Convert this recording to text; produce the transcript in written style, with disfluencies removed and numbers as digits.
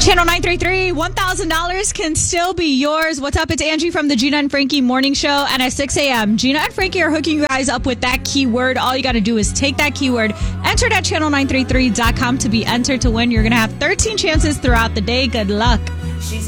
Channel 933, $1,000 can still be yours. What's up? It's Angie from the Gina and Frankie Morning Show. And at 6 a.m., Gina and Frankie are hooking you guys up with that keyword. All you got to do is take that keyword, enter it at channel933.com to be entered to win. You're going to have 13 chances throughout the day. Good luck.